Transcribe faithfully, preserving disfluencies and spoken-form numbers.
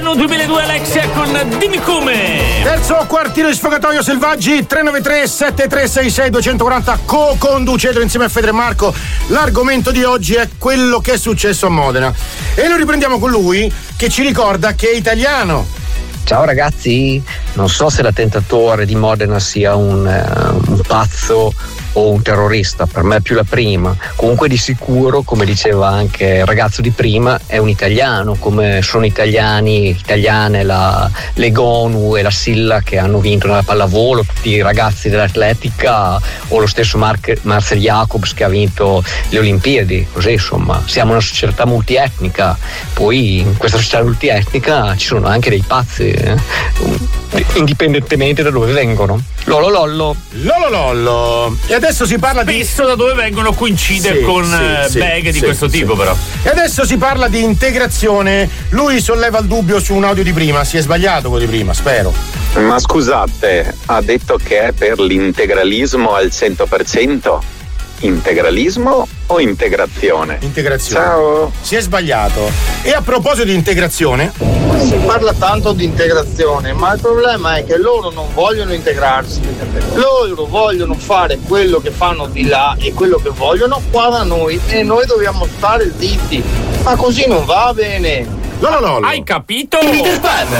anno duemiladue, Alexia con Dimmi Come. Terzo quartino di Sfogatoio Selvaggi, tre nove tre sette tre sei sei due quattro zero, co-conducetelo insieme a Federe e Marco. L'argomento di oggi è quello che è successo a Modena e lo riprendiamo con lui che ci ricorda che è italiano. Ciao ragazzi, non so se l'attentatore di Modena sia un, uh, un pazzo o un terrorista, per me è più la prima. Comunque di sicuro, come diceva anche il ragazzo di prima, è un italiano, come sono italiani, italiane la Legonu e la Silla che hanno vinto nella pallavolo, tutti i ragazzi dell'atletica, o lo stesso Mark, Marcel Jacobs che ha vinto le Olimpiadi. Così insomma siamo una società multietnica, poi in questa società multietnica ci sono anche dei pazzi, eh? indipendentemente da dove vengono. Lolo lollo lolo lollo. E adesso si parla di spesso da dove vengono coincide sì, con sì, bag sì, di sì, questo sì. tipo, però. E adesso si parla di integrazione. Lui solleva il dubbio su un audio di prima. Si è sbagliato quello di prima, spero. Ma scusate, ha detto che è per l'integralismo al cento per cento? Integralismo o integrazione? Integrazione. Ciao. Si è sbagliato. E a proposito di integrazione, si parla tanto di integrazione, ma il problema è che loro non vogliono integrarsi, loro vogliono fare quello che fanno di là e quello che vogliono qua da noi e noi dobbiamo stare zitti, ma così non va bene. no, no, no. Hai capito?